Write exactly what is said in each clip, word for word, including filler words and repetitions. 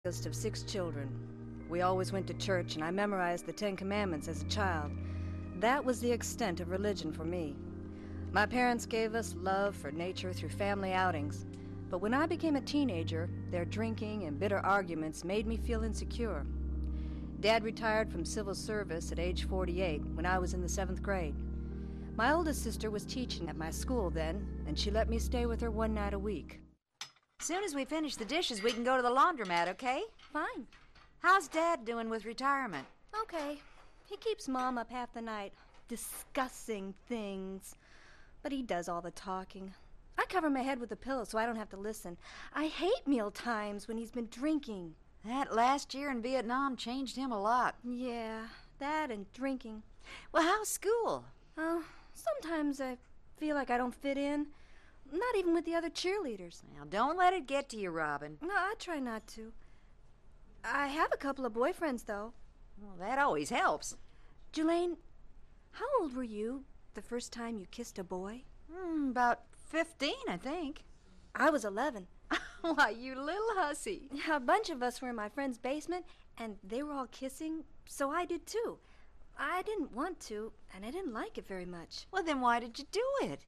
Youngest of six children. We always went to church, and I memorized the Ten Commandments as a child. That was the extent of religion for me. My parents gave us love for nature through family outings, but when I became a teenager, their drinking and bitter arguments made me feel insecure. Dad retired from civil service at age forty-eight when I was in the seventh grade. My oldest sister was teaching at my school then, and she let me stay with her one night a week. Soon as we finish the dishes, we can go to the laundromat, okay? Fine. How's Dad doing with retirement? Okay. He keeps Mom up half the night, discussing things. But he does all the talking. I cover my head with a pillow so I don't have to listen. I hate meal times when he's been drinking. That last year in Vietnam changed him a lot. Yeah, that and drinking. Well, how's school? Oh, sometimes I feel like I don't fit in. Not even with the other cheerleaders. Now, don't let it get to you, Robin. No, I try not to. I have a couple of boyfriends, though. Well, that always helps. Jelaine, how old were you the first time you kissed a boy? Hmm, about fifteen, I think. I was eleven. Why, you little hussy. A bunch of us were in my friend's basement, and they were all kissing, so I did too. I didn't want to, and I didn't like it very much. Well, then why did you do it?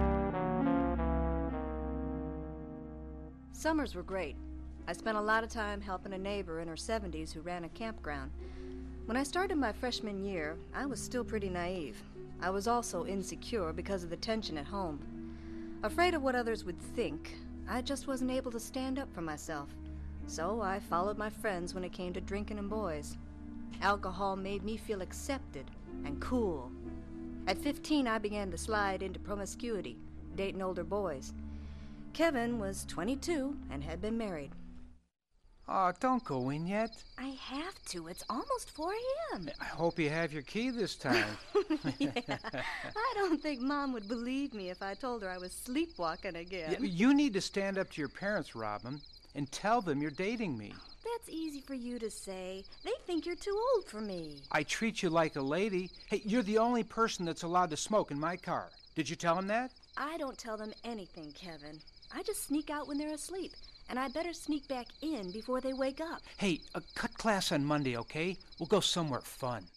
Summers were great. I spent a lot of time helping a neighbor in her seventies who ran a campground. When I started my freshman year, I was still pretty naive. I was also insecure because of the tension at home. Afraid of what others would think, I just wasn't able to stand up for myself. So I followed my friends when it came to drinking and boys. Alcohol made me feel accepted and cool. At fifteen, I began to slide into promiscuity, dating older boys. Kevin was twenty-two and had been married. Oh, don't go in yet. I have to. It's almost four a.m. I hope you have your key this time. Yeah. I don't think Mom would believe me if I told her I was sleepwalking again. Yeah, you need to stand up to your parents, Robin, and tell them you're dating me. That's easy for you to say. They think you're too old for me. I treat you like a lady. Hey, you're the only person that's allowed to smoke in my car. Did you tell them that? I don't tell them anything, Kevin. I just sneak out when they're asleep, and I better sneak back in before they wake up. Hey, uh, cut class on Monday, okay? We'll go somewhere fun.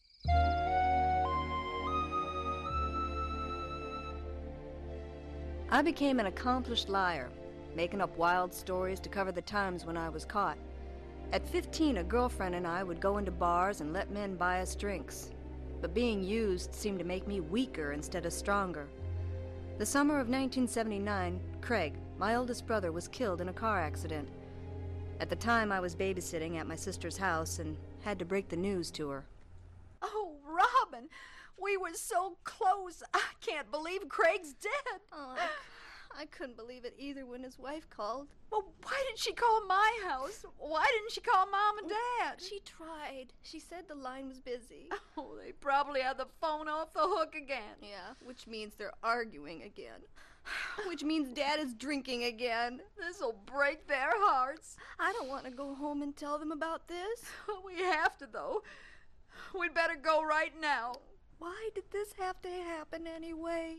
I became an accomplished liar, making up wild stories to cover the times when I was caught. At fifteen, a girlfriend and I would go into bars and let men buy us drinks. But being used seemed to make me weaker instead of stronger. The summer of nineteen seventy-nine, Craig, my oldest brother, was killed in a car accident. At the time, I was babysitting at my sister's house and had to break the news to her. Oh, Robin, we were so close. I can't believe Craig's dead. Oh, I couldn't believe it either when his wife called. Well, why didn't she call my house? Why didn't she call Mom and Dad? She tried. She said the line was busy. Oh, they probably had the phone off the hook again. Yeah, which means they're arguing again. Which means Dad is drinking again. This'll break their hearts. I don't want to go home and tell them about this. We have to, though. We'd better go right now. Why did this have to happen anyway?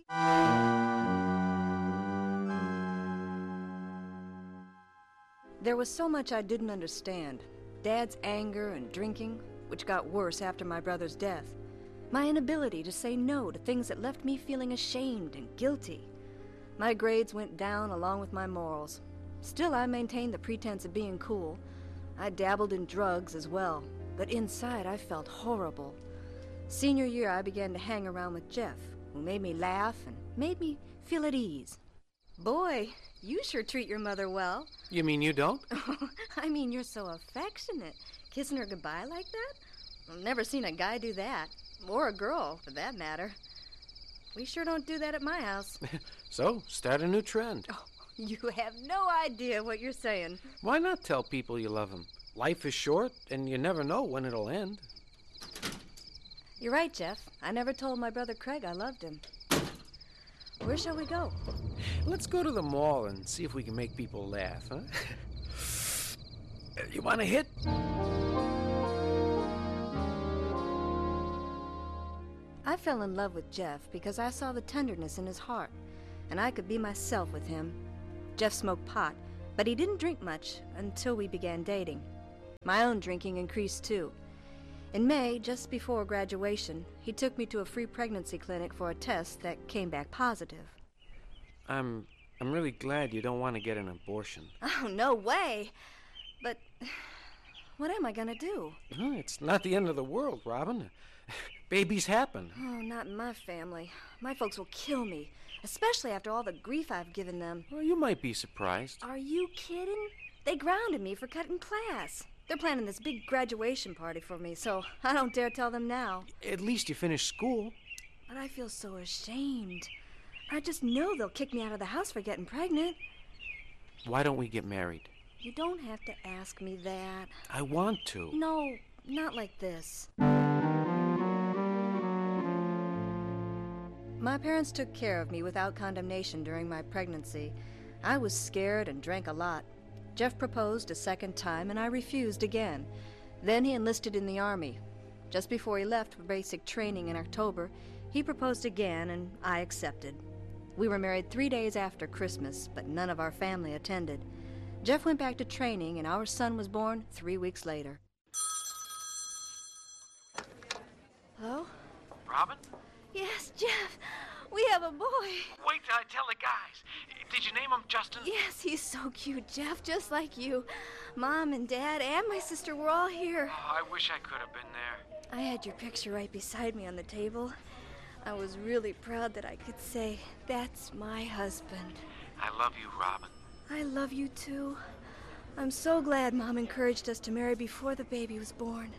There was so much I didn't understand. Dad's anger and drinking, which got worse after my brother's death. My inability to say no to things that left me feeling ashamed and guilty. My grades went down along with my morals. Still, I maintained the pretense of being cool. I dabbled in drugs as well, but inside I felt horrible. Senior year, I began to hang around with Jeff, who made me laugh and made me feel at ease. Boy, you sure treat your mother well. You mean you don't? I mean, you're so affectionate. Kissing her goodbye like that? I've never seen a guy do that. Or a girl, for that matter. We sure don't do that at my house. So, start a new trend. Oh, you have no idea what you're saying. Why not tell people you love them? Life is short, and you never know when it'll end. You're right, Jeff. I never told my brother Craig I loved him. Where shall we go? Let's go to the mall and see if we can make people laugh, huh? You want a hit? I fell in love with Jeff because I saw the tenderness in his heart, and I could be myself with him. Jeff smoked pot, but he didn't drink much until we began dating. My own drinking increased too. In May, just before graduation, he took me to a free pregnancy clinic for a test that came back positive. I'm I'm really glad you don't want to get an abortion. Oh, no way. But what am I gonna do? Well, it's not the end of the world, Robin. Babies happen. Oh, not in my family. My folks will kill me, especially after all the grief I've given them. Well, you might be surprised. Are you kidding? They grounded me for cutting class. They're planning this big graduation party for me, so I don't dare tell them now. At least you finished school. But I feel so ashamed. I just know they'll kick me out of the house for getting pregnant. Why don't we get married? You don't have to ask me that. I want to. No, not like this. My parents took care of me without condemnation during my pregnancy. I was scared and drank a lot. Jeff proposed a second time, and I refused again. Then he enlisted in the Army. Just before he left for basic training in October, he proposed again, and I accepted. We were married three days after Christmas, but none of our family attended. Jeff went back to training, and our son was born three weeks later. Hello? Robin? Yes, Jeff. We have a boy. Wait till I tell the guys. Did you name him Justin? Yes, he's so cute, Jeff, just like you. Mom and Dad and my sister were all here. Oh, I wish I could have been there. I had your picture right beside me on the table. I was really proud that I could say, that's my husband. I love you, Robin. I love you, too. I'm so glad Mom encouraged us to marry before the baby was born.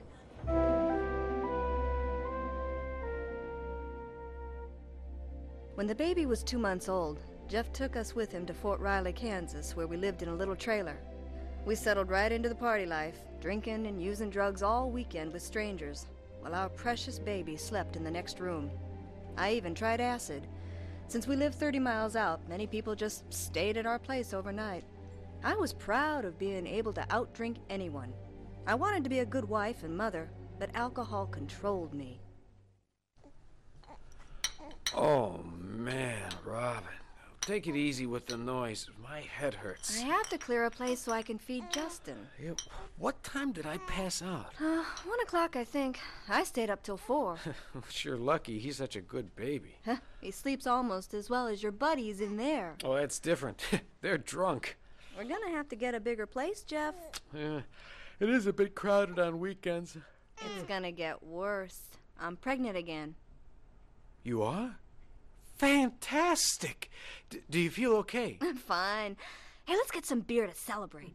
When the baby was two months old, Jeff took us with him to Fort Riley, Kansas, where we lived in a little trailer. We settled right into the party life, drinking and using drugs all weekend with strangers, while our precious baby slept in the next room. I even tried acid. Since we lived thirty miles out, many people just stayed at our place overnight. I was proud of being able to outdrink anyone. I wanted to be a good wife and mother, but alcohol controlled me. Oh, man, Robin. Take it easy with the noise. My head hurts. I have to clear a place so I can feed Justin. Yeah, what time did I pass out? Uh, one o'clock, I think. I stayed up till four. Sure lucky. He's such a good baby. Huh, he sleeps almost as well as your buddies in there. Oh, that's different. They're drunk. We're gonna have to get a bigger place, Jeff. Yeah, it is a bit crowded on weekends. It's gonna get worse. I'm pregnant again. You are? Fantastic! D- do you feel okay? I'm fine. Hey, let's get some beer to celebrate.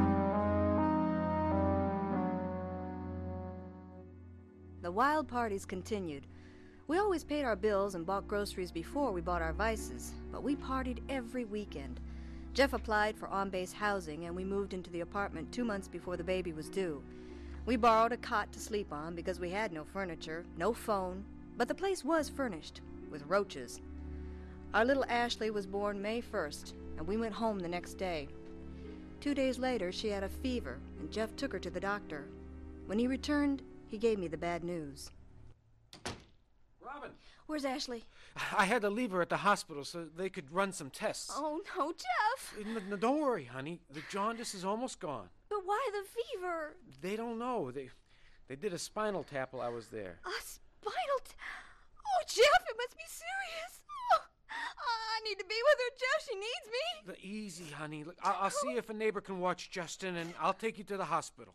The wild parties continued. We always paid our bills and bought groceries before we bought our vices, but we partied every weekend. Jeff applied for on-base housing, and we moved into the apartment two months before the baby was due. We borrowed a cot to sleep on because we had no furniture, no phone, but the place was furnished, with roaches. Our little Ashley was born May first, and we went home the next day. Two days later, she had a fever, and Jeff took her to the doctor. When he returned, he gave me the bad news. Robin! Where's Ashley? I had to leave her at the hospital so they could run some tests. Oh, no, Jeff! N- n- don't worry, honey. The jaundice is almost gone. But why the fever? They don't know. They they did a spinal tap while I was there. A spinal t- Oh, Jeff, it must be serious. Oh, I need to be with her, Jeff. She needs me. The, easy, honey. Look, I- I'll see if a neighbor can watch Justin, and I'll take you to the hospital.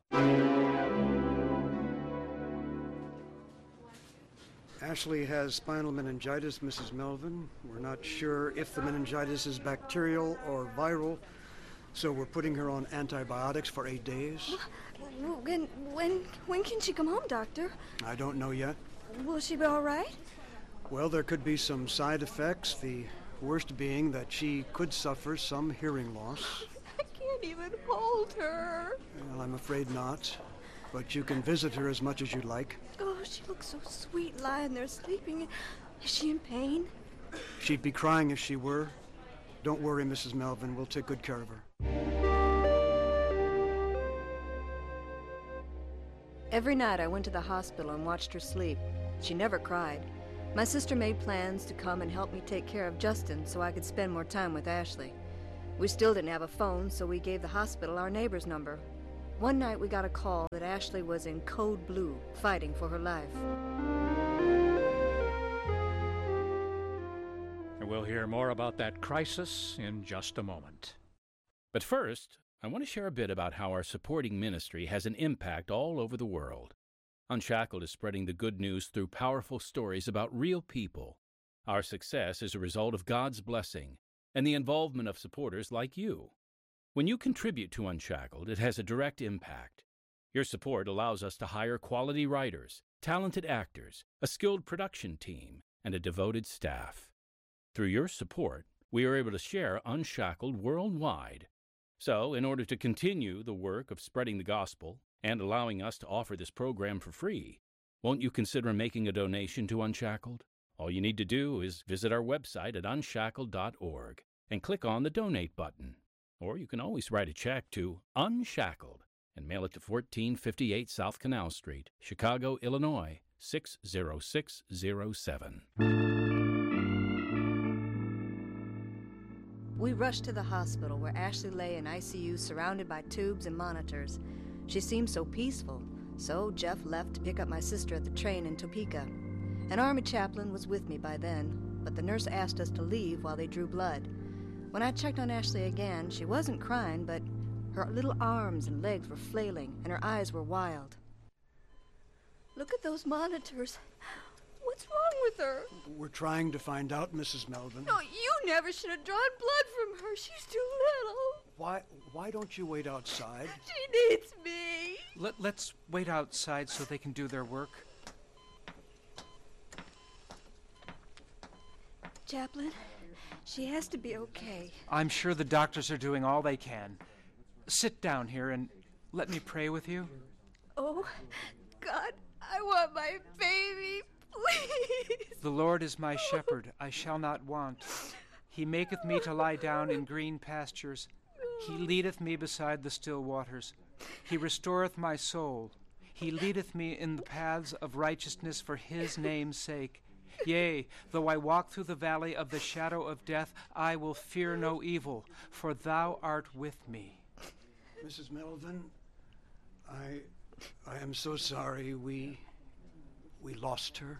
Ashley has spinal meningitis, Missus Melvin. We're not sure if the meningitis is bacterial or viral, so we're putting her on antibiotics for eight days. When, when, when can she come home, Doctor? I don't know yet. Will she be all right? Well, there could be some side effects, the worst being that she could suffer some hearing loss. I can't even hold her. Well, I'm afraid not, but you can visit her as much as you'd like. Oh, she looks so sweet lying there sleeping. Is she in pain? She'd be crying if she were. Don't worry, Missus Melvin. We'll take good care of her. Every night I went to the hospital and watched her sleep. She never cried. My sister made plans to come and help me take care of Justin so I could spend more time with Ashley. We still didn't have a phone, so we gave the hospital our neighbor's number. One night we got a call that Ashley was in Code Blue, fighting for her life. And we'll hear more about that crisis in just a moment. But first, I want to share a bit about how our supporting ministry has an impact all over the world. Unshackled is spreading the good news through powerful stories about real people. Our success is a result of God's blessing and the involvement of supporters like you. When you contribute to Unshackled, it has a direct impact. Your support allows us to hire quality writers, talented actors, a skilled production team, and a devoted staff. Through your support, we are able to share Unshackled worldwide. So, in order to continue the work of spreading the gospel and allowing us to offer this program for free, won't you consider making a donation to Unshackled? All you need to do is visit our website at unshackled dot org and click on the Donate button. Or you can always write a check to Unshackled and mail it to fourteen fifty-eight South Canal Street, Chicago, Illinois, six zero six zero seven. We rushed to the hospital where Ashley lay in I C U surrounded by tubes and monitors. She seemed so peaceful, so Jeff left to pick up my sister at the train in Topeka. An Army chaplain was with me by then, but the nurse asked us to leave while they drew blood. When I checked on Ashley again, she wasn't crying, but her little arms and legs were flailing, and her eyes were wild. Look at those monitors. What's wrong with her? We're trying to find out, Missus Melvin. No, you never should have drawn blood from her. She's too little. Why, why don't you wait outside? She needs me. Let, let's wait outside so they can do their work. Chaplain, she has to be okay. I'm sure the doctors are doing all they can. Sit down here and let me pray with you. Oh, God, I want my baby, please. The Lord is my shepherd, I shall not want. He maketh me to lie down in green pastures. He leadeth me beside the still waters. He restoreth my soul. He leadeth me in the paths of righteousness for his name's sake. Yea, though I walk through the valley of the shadow of death, I will fear no evil, for thou art with me. Missus Melvin, I, I am so sorry we, we lost her.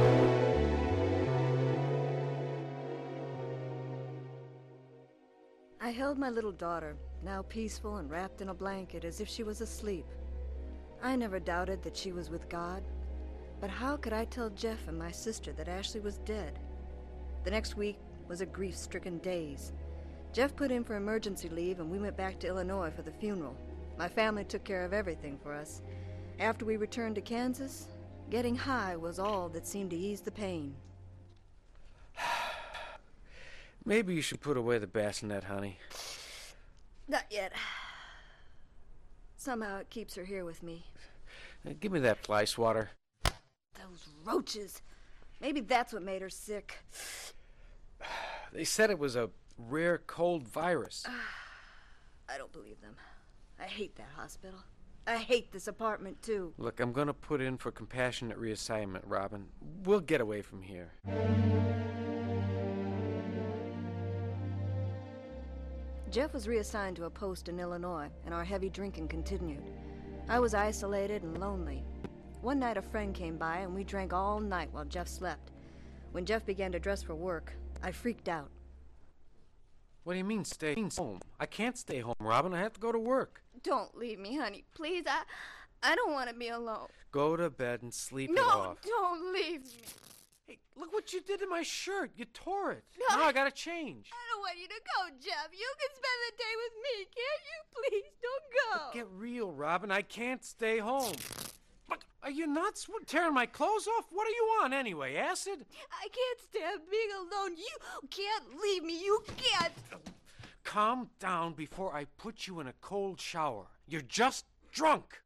I held my little daughter, now peaceful and wrapped in a blanket as if she was asleep. I never doubted that she was with God, but how could I tell Jeff and my sister that Ashley was dead? The next week was a grief-stricken daze. Jeff put in for emergency leave and we went back to Illinois for the funeral. My family took care of everything for us. After we returned to Kansas, getting high was all that seemed to ease the pain. Maybe you should put away the bassinet, honey. Not yet. Somehow it keeps her here with me. Uh, give me that fly swatter. Those roaches. Maybe that's what made her sick. They said it was a rare cold virus. I don't believe them. I hate that hospital. I hate this apartment, too. Look, I'm going to put in for compassionate reassignment, Robin. We'll get away from here. Jeff was reassigned to a post in Illinois, and our heavy drinking continued. I was isolated and lonely. One night a friend came by, and we drank all night while Jeff slept. When Jeff began to dress for work, I freaked out. What do you mean, stay home? I can't stay home, Robin. I have to go to work. Don't leave me, honey. Please, I I don't want to be alone. Go to bed and sleep no, it off. don't leave me. Hey, look what you did to my shirt. You tore it. No. Now I gotta change. I don't want you to go, Jeff. You can spend the day with me, can't you? Please, don't go. Get real, Robin. I can't stay home. Look, are you nuts? What, tearing my clothes off? What are you on anyway, acid? I can't stand being alone. You can't leave me. You can't. Calm down before I put you in a cold shower. You're just drunk.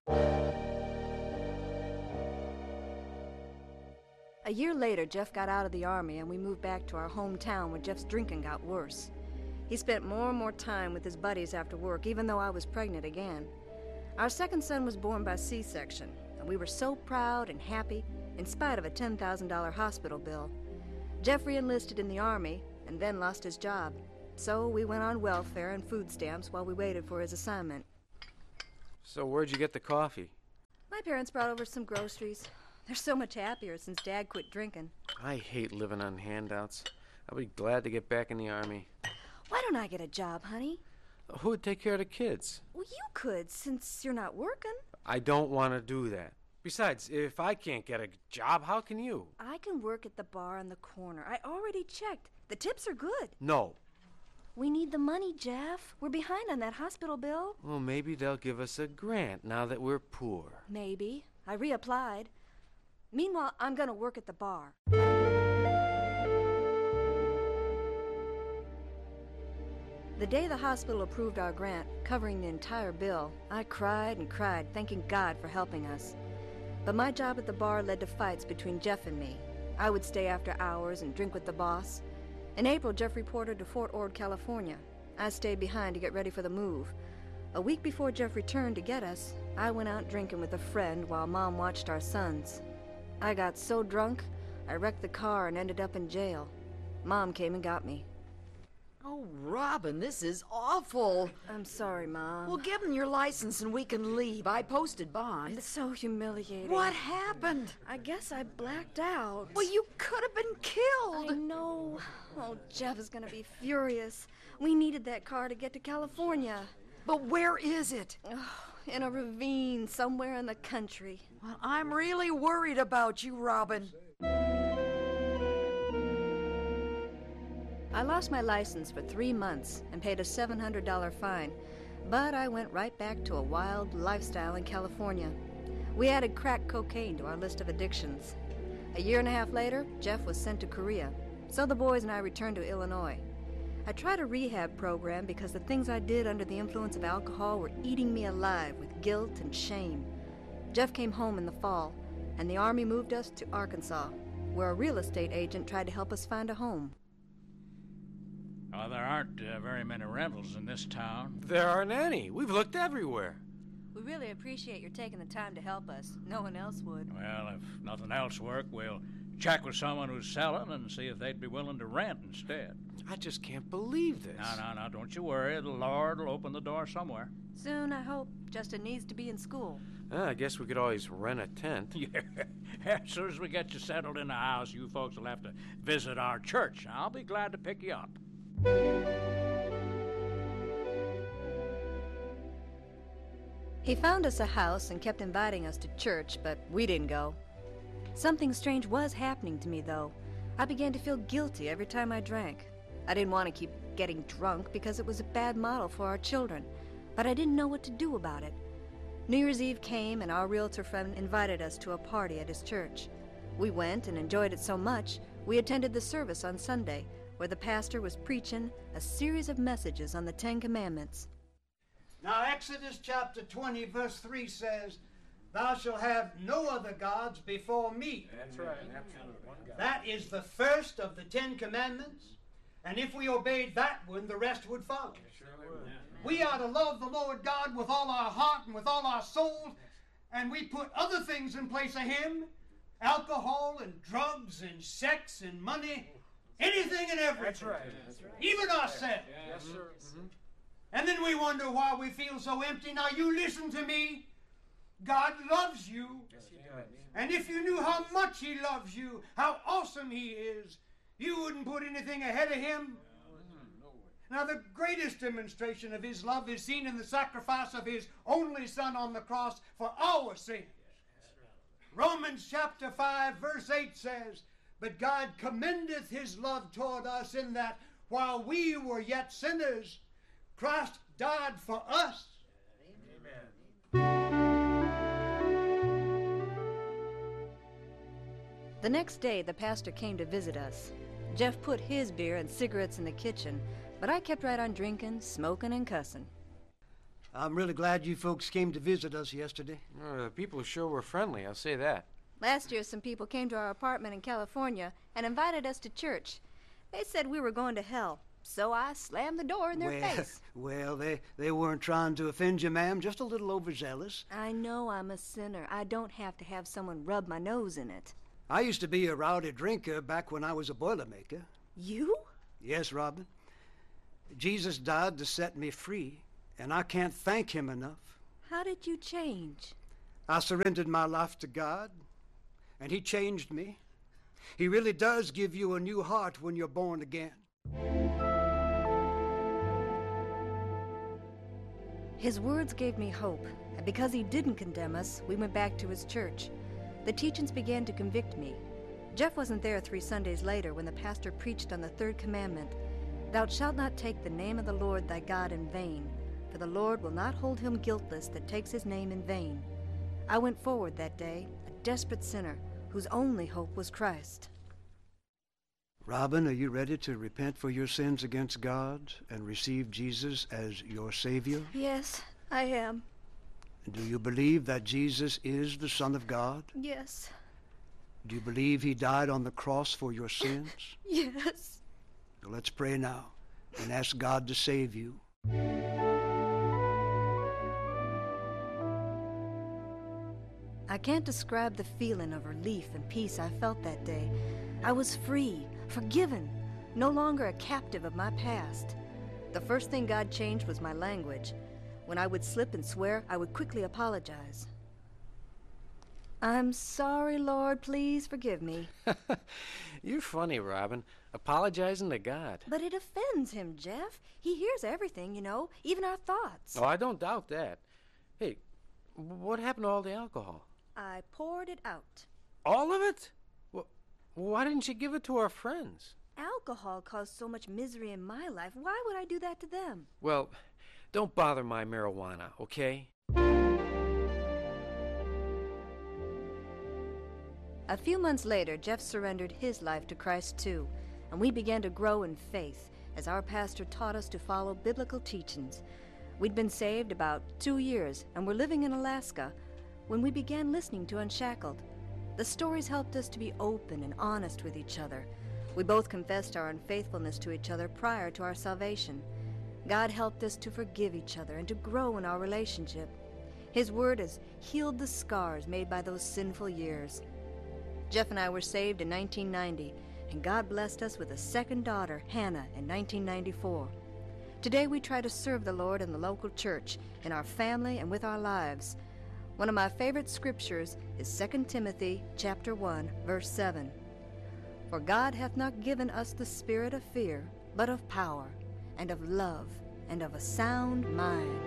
A year later, Jeff got out of the Army and we moved back to our hometown where Jeff's drinking got worse. He spent more and more time with his buddies after work, even though I was pregnant again. Our second son was born by C-section, and we were so proud and happy in spite of a ten thousand dollars hospital bill. Jeff re-enlisted in the Army and then lost his job. So we went on welfare and food stamps while we waited for his assignment. So where'd you get the coffee? My parents brought over some groceries. They're so much happier since Dad quit drinking. I hate living on handouts. I'll be glad to get back in the Army. Why don't I get a job, honey? Who would take care of the kids? Well, you could, since you're not working. I don't want to do that. Besides, if I can't get a job, how can you? I can work at the bar on the corner. I already checked. The tips are good. No. We need the money, Jeff. We're behind on that hospital bill. Well, maybe they'll give us a grant now that we're poor. Maybe. I reapplied. Meanwhile, I'm going to work at the bar. The day the hospital approved our grant, covering the entire bill, I cried and cried, thanking God for helping us. But my job at the bar led to fights between Jeff and me. I would stay after hours and drink with the boss. In April, Jeff reported to Fort Ord, California. I stayed behind to get ready for the move. A week before Jeff returned to get us, I went out drinking with a friend while Mom watched our sons. I got so drunk, I wrecked the car and ended up in jail. Mom came and got me. Oh, Robin, this is awful. I'm sorry, Mom. Well, give them your license and we can leave. I posted bond. It's so humiliating. What happened? I guess I blacked out. Well, you could have been killed. I know. Oh, Jeff is going to be furious. We needed that car to get to California. But where is it? Oh, in a ravine somewhere in the country. Well, I'm really worried about you, Robin. I lost my license for three months and paid a seven hundred dollars fine, but I went right back to a wild lifestyle in California. We added crack cocaine to our list of addictions. A year and a half later, Jeff was sent to Korea, so the boys and I returned to Illinois. I tried a rehab program because the things I did under the influence of alcohol were eating me alive with guilt and shame. Jeff came home in the fall, and the Army moved us to Arkansas, where a real estate agent tried to help us find a home. Oh, there aren't uh, very many rentals in this town. There aren't any. We've looked everywhere. We really appreciate your taking the time to help us. No one else would. Well, if nothing else works, we'll check with someone who's selling and see if they'd be willing to rent instead. I just can't believe this. No, no, no, don't you worry. The Lord will open the door somewhere. Soon, I hope. Justin needs to be in school. Uh, I guess we could always rent a tent. Yeah. As soon as we get you settled in the house, you folks will have to visit our church. I'll be glad to pick you up. He found us a house and kept inviting us to church, but we didn't go. Something strange was happening to me, though. I began to feel guilty every time I drank. I didn't want to keep getting drunk because it was a bad model for our children, but I didn't know what to do about it. New Year's Eve came and our realtor friend invited us to a party at his church. We went and enjoyed it so much, we attended the service on Sunday, where the pastor was preaching a series of messages on the Ten Commandments. Now, Exodus chapter twenty, verse three says, "Thou shalt have no other gods before me." That's right. That is the first of the Ten Commandments. And if we obeyed that one, the rest would follow. We are to love the Lord God with all our heart and with all our soul, and we put other things in place of Him, alcohol and drugs and sex and money, anything and everything. That's right. That's right. Even ourselves. Yes, sir. Mm-hmm. And then we wonder why we feel so empty. Now you listen to me. God loves you. Yes, He does. And if you knew how much He loves you, how awesome He is, you wouldn't put anything ahead of Him. Now, the greatest demonstration of His love is seen in the sacrifice of His only Son on the cross for our sins. Romans chapter five, verse eight says, "But God commendeth His love toward us in that while we were yet sinners, Christ died for us." The next day, the pastor came to visit us. Jeff put his beer and cigarettes in the kitchen, but I kept right on drinking, smoking, and cussing. I'm really glad you folks came to visit us yesterday. Uh, the people sure were friendly, I'll say that. Last year, some people came to our apartment in California and invited us to church. They said we were going to hell, so I slammed the door in their well, face. Well, they, they weren't trying to offend you, ma'am, just a little overzealous. I know I'm a sinner. I don't have to have someone rub my nose in it. I used to be a rowdy drinker back when I was a Boilermaker. You? Yes, Robin. Jesus died to set me free, and I can't thank Him enough. How did you change? I surrendered my life to God, and He changed me. He really does give you a new heart when you're born again. His words gave me hope, and because he didn't condemn us, we went back to his church. The teachings began to convict me. Jeff wasn't there three Sundays later when the pastor preached on the third commandment, "Thou shalt not take the name of the Lord thy God in vain, for the Lord will not hold him guiltless that takes his name in vain." I went forward that day, a desperate sinner whose only hope was Christ. Robin, are you ready to repent for your sins against God and receive Jesus as your Savior? Yes, I am. Do you believe that Jesus is the Son of God? Yes. Do you believe he died on the cross for your sins? Yes. Well, let's pray now and ask God to save you. I can't describe the feeling of relief and peace I felt that day. I was free, forgiven, no longer a captive of my past. The first thing God changed was my language. When I would slip and swear, I would quickly apologize. "I'm sorry, Lord, please forgive me." You're funny, Robin. Apologizing to God. But it offends him, Jeff. He hears everything, you know, even our thoughts. Oh, I don't doubt that. Hey, what happened to all the alcohol? I poured it out. All of it? Well, why didn't you give it to our friends? Alcohol caused so much misery in my life. Why would I do that to them? Well, don't bother my marijuana, okay? A few months later, Jeff surrendered his life to Christ too, and we began to grow in faith as our pastor taught us to follow biblical teachings. We'd been saved about two years and were living in Alaska when we began listening to Unshackled. The stories helped us to be open and honest with each other. We both confessed our unfaithfulness to each other prior to our salvation. God helped us to forgive each other and to grow in our relationship. His word has healed the scars made by those sinful years. Jeff and I were saved in nineteen ninety, and God blessed us with a second daughter, Hannah, in nineteen ninety-four. Today we try to serve the Lord in the local church, in our family, and with our lives. One of my favorite scriptures is Second Timothy chapter one, verse seven. "For God hath not given us the spirit of fear, but of power, and of love, and of a sound mind."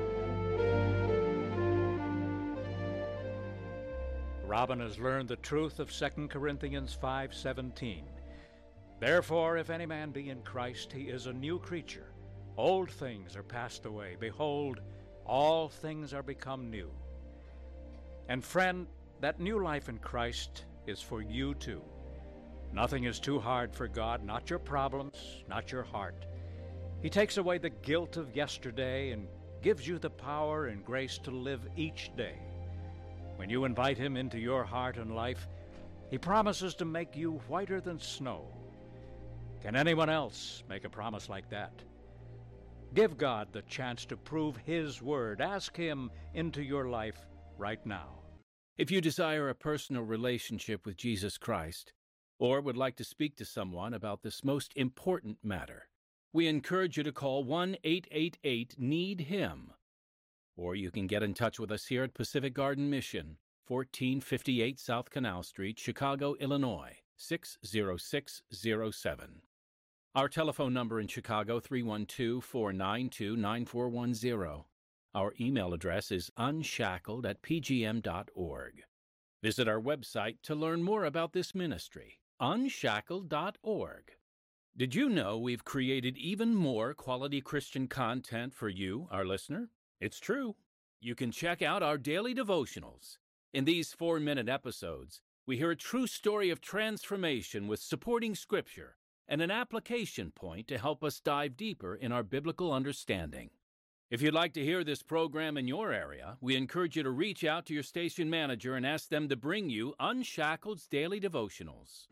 Robin has learned the truth of Second Corinthians five seventeen. "Therefore, if any man be in Christ, he is a new creature. Old things are passed away. Behold, all things are become new." And friend, that new life in Christ is for you too. Nothing is too hard for God, not your problems, not your heart. He takes away the guilt of yesterday and gives you the power and grace to live each day. When you invite him into your heart and life, he promises to make you whiter than snow. Can anyone else make a promise like that? Give God the chance to prove his word. Ask him into your life right now. If you desire a personal relationship with Jesus Christ, or would like to speak to someone about this most important matter, we encourage you to call one eight eight eight need him. Or you can get in touch with us here at Pacific Garden Mission, fourteen fifty-eight South Canal Street, Chicago, Illinois, six zero six zero seven. Our telephone number in Chicago, three one two, four nine two, nine four one zero. Our email address is unshackled at p g m dot org. Visit our website to learn more about this ministry, unshackled dot org. Did you know we've created even more quality Christian content for you, our listener? It's true. You can check out our daily devotionals. In these four-minute episodes, we hear a true story of transformation with supporting scripture and an application point to help us dive deeper in our biblical understanding. If you'd like to hear this program in your area, we encourage you to reach out to your station manager and ask them to bring you Unshackled's Daily Devotionals.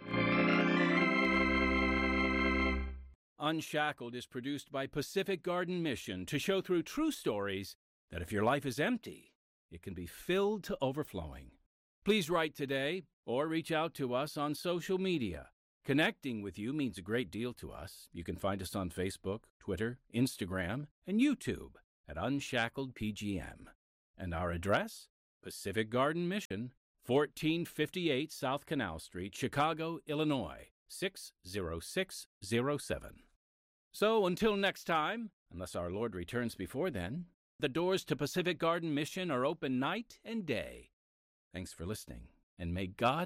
Unshackled is produced by Pacific Garden Mission to show through true stories that if your life is empty, it can be filled to overflowing. Please write today or reach out to us on social media. Connecting with you means a great deal to us. You can find us on Facebook, Twitter, Instagram, and YouTube at Unshackled P G M. And our address? Pacific Garden Mission, fourteen fifty-eight South Canal Street, Chicago, Illinois, six zero six zero seven. So until next time, unless our Lord returns before then, the doors to Pacific Garden Mission are open night and day. Thanks for listening, and may God